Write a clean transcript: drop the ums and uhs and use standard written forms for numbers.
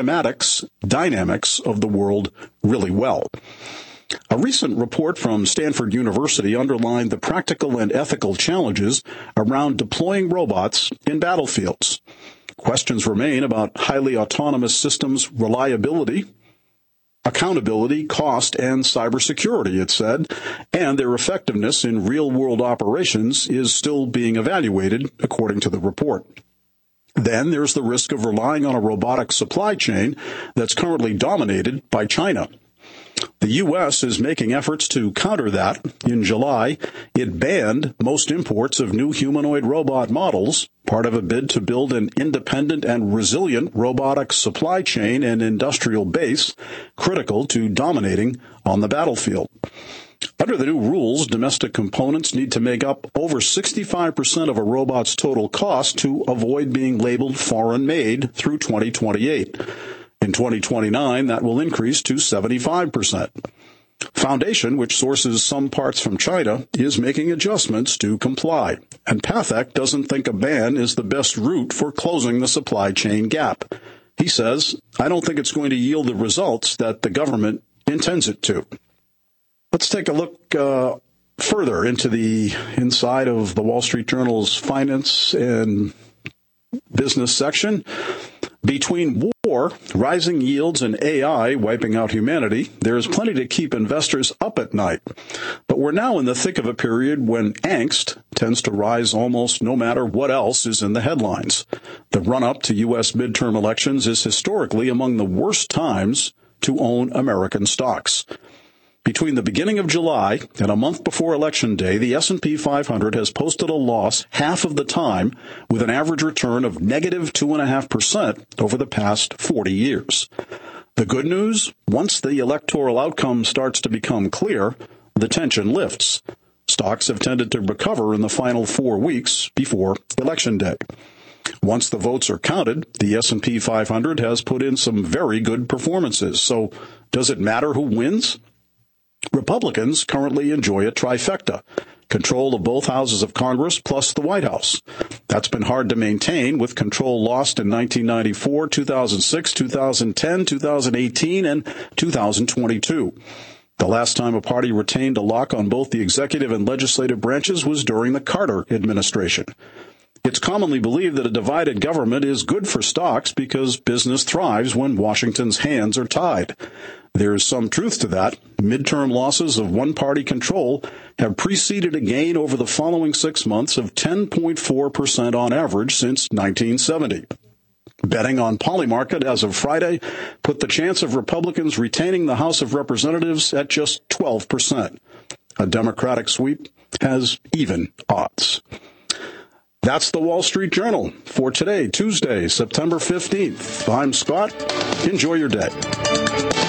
dynamics of the world really well. A recent report from Stanford University underlined the practical and ethical challenges around deploying robots in battlefields. Questions remain about highly autonomous systems' reliability, accountability, cost, and cybersecurity, it said, and their effectiveness in real-world operations is still being evaluated, according to the report. Then there's the risk of relying on a robotic supply chain that's currently dominated by China. The U.S. is making efforts to counter that. In July, it banned most imports of new humanoid robot models, part of a bid to build an independent and resilient robotic supply chain and industrial base critical to dominating on the battlefield. Under the new rules, domestic components need to make up over 65% of a robot's total cost to avoid being labeled foreign-made through 2028. In 2029, that will increase to 75%. Foundation, which sources some parts from China, is making adjustments to comply. And Pathak doesn't think a ban is the best route for closing the supply chain gap. He says, I don't think it's going to yield the results that the government intends it to. Let's take a look further into the inside of the Wall Street Journal's finance and business section. Between war, rising yields, and AI wiping out humanity, there is plenty to keep investors up at night. But we're now in the thick of a period when angst tends to rise almost no matter what else is in the headlines. The run-up to U.S. midterm elections is historically among the worst times to own American stocks. Between the beginning of July and a month before Election Day, the S&P 500 has posted a loss half of the time with an average return of negative 2.5% over the past 40 years. The good news, once the electoral outcome starts to become clear, the tension lifts. Stocks have tended to recover in the final 4 weeks before Election Day. Once the votes are counted, the S&P 500 has put in some very good performances. So does it matter who wins? Republicans currently enjoy a trifecta, control of both houses of Congress plus the White House. That's been hard to maintain, with control lost in 1994, 2006, 2010, 2018, and 2022. The last time a party retained a lock on both the executive and legislative branches was during the Carter administration. It's commonly believed that a divided government is good for stocks because business thrives when Washington's hands are tied. There is some truth to that. Midterm losses of one-party control have preceded a gain over the following 6 months of 10.4% on average since 1970. Betting on Polymarket as of Friday put the chance of Republicans retaining the House of Representatives at just 12%. A Democratic sweep has even odds. That's the Wall Street Journal for today, Tuesday, September 15th. I'm Scott. Enjoy your day.